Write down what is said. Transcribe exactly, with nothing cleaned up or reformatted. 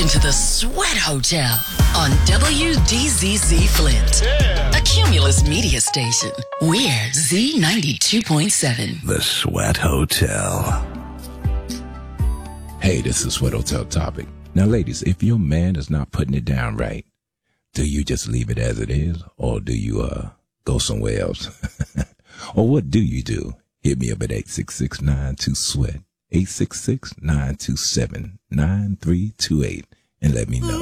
to the Sweat Hotel on W D Z Z Flint, yeah. A Cumulus media station. We're Z ninety-two point seven. The Sweat Hotel. Hey, this is Sweat Hotel Topic. Now, ladies, if your man is not putting it down right, do you just leave it as it is, or do you uh go somewhere else? Or what do you do? Hit me up at eight six six, nine two, SWEAT, eight six six, nine two seven, nine three two eight, and let me know.